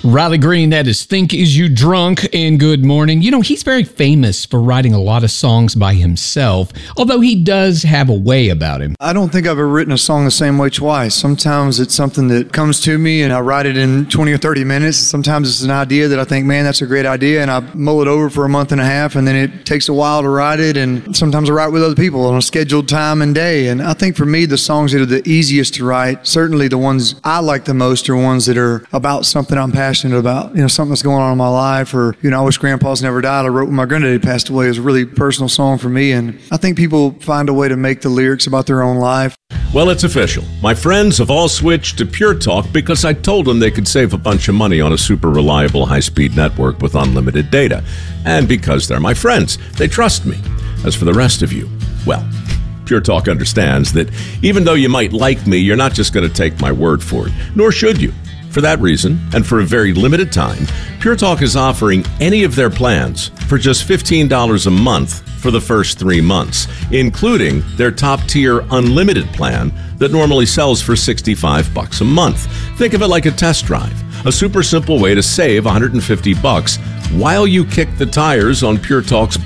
Riley Green, that is Think Is You Drunk, and good morning. You know, he's very famous for writing a lot of songs by himself, although he does have a way about him. I don't think I've ever written a song the same way twice. Sometimes it's something that comes to me and I write it in 20 or 30 minutes. Sometimes it's an idea that I think, man, that's a great idea, and I mull it over for a month and a half, and then it takes a while to write it, and sometimes I write with other people on a scheduled time and day. And I think for me, the songs that are the easiest to write, certainly the ones I like the most, are ones that are about something I'm passionate about, something that's going on in my life, or, I wish Grandpa's never died. I wrote when my granddaddy passed away. It was a really personal song for me, and I think people find a way to make the lyrics about their own life. Well, it's official. My friends have all switched to Pure Talk because I told them they could save a bunch of money on a super reliable high-speed network with unlimited data. And because they're my friends, they trust me. As for the rest of you, well, Pure Talk understands that even though you might like me, you're not just going to take my word for it, nor should you. For that reason, and for a very limited time, Pure Talk is offering any of their plans for just $15 a month for the first 3 months, including their top-tier unlimited plan that normally sells for $65 a month. Think of it like a test drive, a super simple way to save $150 while you kick the tires on Pure Talk's